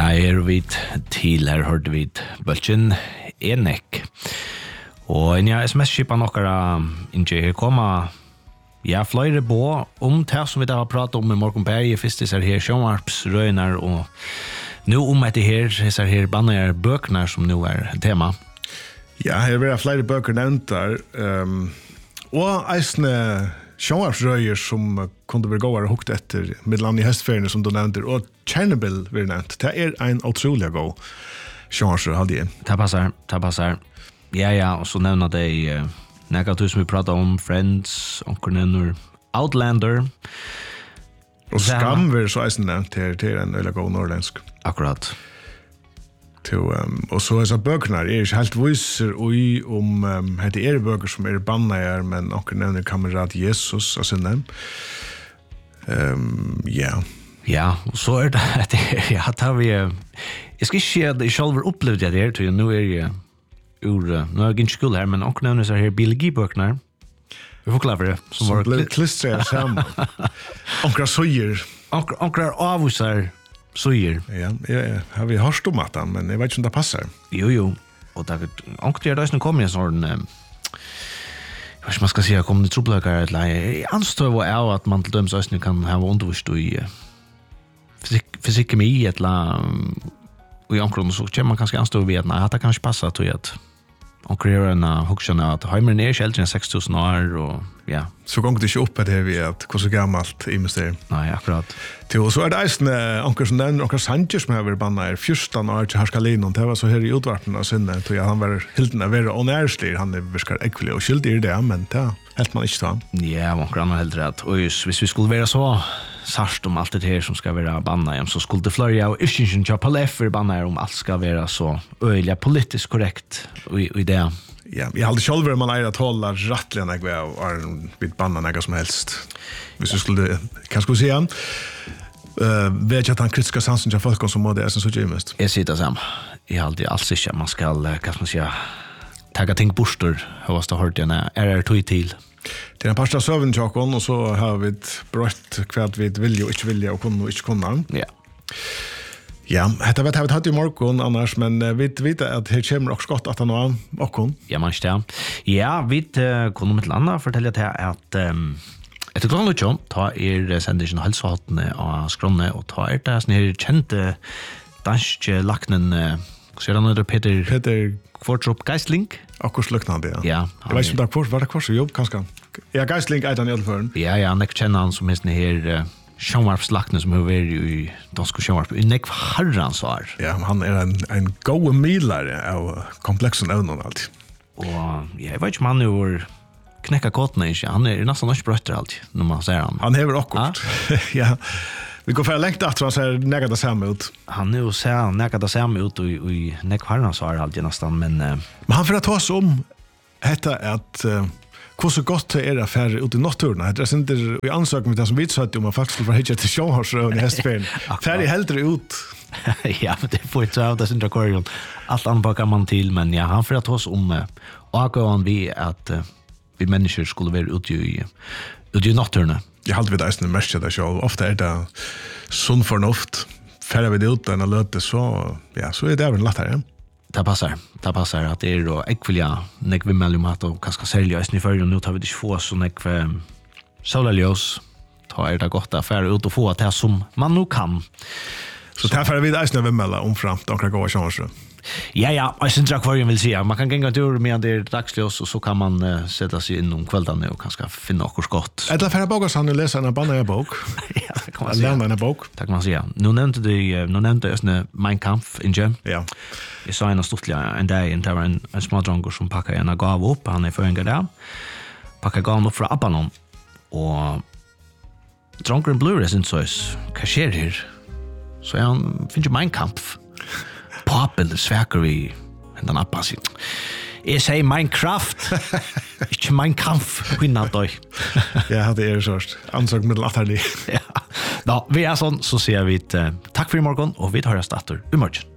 Ja, vi til her hørte vi bølgen Enek. Og en SMS-skipa nokkara ikke her koma flere på det som vi da har pratet om i Morgon Berge, først er her sjånvarpsrøyner, og nå etter her banner bøkene som nå tema. Ja, her vil flere bøker nevnt der, og eisne sjånvarpsrøyer som kunne være gåere hukt etter middeland i høstferiene som du nevnte, og Chernobyl vil nevnt. Det en utrolig god sjånvarpsrøy, hadde jeg. Det passer. Ja, og så nevner det negativt som vi prater om, Friends, onker nevner Outlander. Og Skam vil så eisen nevnt til en veldig god norrländsk. Akkurat. Og så bøkene ikke helt viser om det bøker som bannager, men onker nevner kamerat Jesus og sin dem. Ja, og så det ja, tar vi jeg skal ikke si at jeg selv har opplevd det her, til nå jeg nu har jeg ikke skuld her, men onker nevner så her biologibøkene. Vi får klare for det. Som ble klistret sammen. Onker søyer. Onker avhuser søyer. Ja, har vi hørt om at men jeg vet ikke om det passer. Jo. Og onker det som kommer i en sånn hva man skal si, kommer det trobløkere eller jeg anstår av at man til døms østene kan ha undervist i fysikkemi eller og i omkron så kommer man kanskje anstå ved at nei, det kan ikke passe til at omkring en huksjon at heimeren ikke eldre enn 6.000 år og ja. Så gong det ikke opp det vi at hvor så gammelt i mysterium. Nei, akkurat. Og så det eisende onker som nevner onker Sanchez som har vært bannet 14 år til Harskalinen. Det var så her i utvarten av sinne til at han var hilden av være onærslig. Han virkar ekvelig og skyldig i det, men det helt man ikke ta. Ja, onker han var helt rett. Og hvis vi skulle være så sart om alt det her som skal være bannet, så skulle det flere av ikke kjøpe på leffer bannet om alt skal være så øyelig politisk korrekt i det. Ja, jeg hadde selv vært man at hålla rattelig enn jeg var vidt bannet noe som helst. Hvis vi skulle, hva skal vi si han? Vet ikke at han kritiske sansen til folk som må det så ikke mest. Jeg sier det samme. Jeg hadde alls ikke man skal, hva skal man si, tagga ting borster, hva skal hørt igjen, tog til. Det en parst av søvn tjokken, og så har vi brøtt hva vi vilje og ikke vilje og kunne og ikke kunne. Ja. Ja, dette vet jeg hatt i morgen annars, men vi vet at her kommer også godt at han var okkon. Ja, man ikke det. Ja, vi kunne med til andre fortelle til at etter klokken lukkjå, ta sendingen helsehåttene av skrånene, og ta det sånn her kjente danske laknen, hva sier han heter, Peter Kvartrup Geistling? Akkurat løknande, ja. Ja. Jeg vet ikke om var det kvart jobb, kanskje? Ja, Geistling han i alle føren. Ja, han kjenner han som hesten her sjånvarpslakne som har vært i dansk sjånvarp i nekv herrans år. Ja, han en god milare av kompleksen evnen alltid. Og jeg vet ikke om han er knekka kåtene ikke. Han nesten ikke brøtter alltid når man ser han. Han hever akkurat. Ja. Vi går for lengt at han ser negget det samme ut. Han jo ser negget det samme ut i nekv herrans år alltid nesten, men han får ta oss om dette at hvor så godt det affære ut i natturene. Det ikke i ansøkning til det som vi satt om at folk skulle få hitje til sjåhårsrøven i hestferien. Færdig heldre ut. Ja, men det får ikke av det sin akvarium. Alt annet bakar man til, men ja, han får ta oss om avgående vi at vi mennesker skulle være ute i natturene. Jeg halte vi det eisende mest til det selv. Ofte det sunn fornuft. Færdig vi det ut enn å løte, så det vel lettere, ja. Det passer at det og ekvilja nekve mellom at og kanskje særlig eisen i førre, og nå tar vi det ikke få så nekve solarljøs, da det godt å fære ut og få det som man nå kan. Så det fære vi det eisen i mellom omframt, og kan gå og sjanse. Ja, jeg synes akvarien vil si, man kan genge en tur med det dagsljøs, og så kan man sette seg inn om kveldene og kanskje finne okkur godt. Etter fære bok og sann å lese en banna-bok. Ja, det kan man si. Lærne en bok. Det kan man si, ja. Nå nevnte jeg Mein Kampf, Inge. Ja. Jeg sa en av stortlige en dag, det var en smådronger som pakket en gav opp, han føringer der. Pakket gaven opp fra Abbanon, og drongeren blir det, synes jeg, hva skjer her? Så han finner jo Mein Kampf. Papen sveker vi den appa sin. Jeg sier Minecraft, ikke Mein Kampf, kvinna døy. Ja, det sånn. Ansøk med latterlig. Ja. Da, vi sånn, så sier vi takk for i morgen, og vi tar oss datter i morgen.